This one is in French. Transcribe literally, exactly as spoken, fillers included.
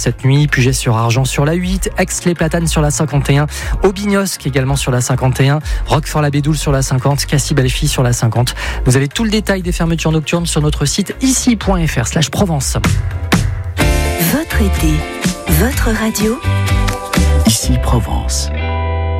cette nuit. Puget-sur-Argent sur la huit, Aix-les-Platanes sur la cinquante et un, Aubignosc également sur la cinquante et un, Roquefort-la-Bédoule sur la cinquante, Cassis-Bellefille sur la cinquante. Vous avez tout le détail des fermetures nocturnes sur notre site ici point f r slash Provence. Votre été, votre radio. Ici Provence.